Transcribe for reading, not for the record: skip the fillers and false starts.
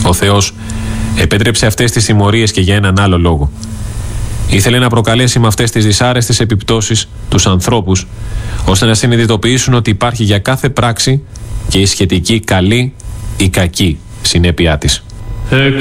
Ο Θεός επέτρεψε αυτές τις τιμωρίες και για έναν άλλο λόγο. Ήθελε να προκαλέσει με αυτές τις δυσάρεστες επιπτώσεις τους ανθρώπους, ώστε να συνειδητοποιήσουν ότι υπάρχει για κάθε πράξη και η σχετική καλή ή κακή συνέπειά της.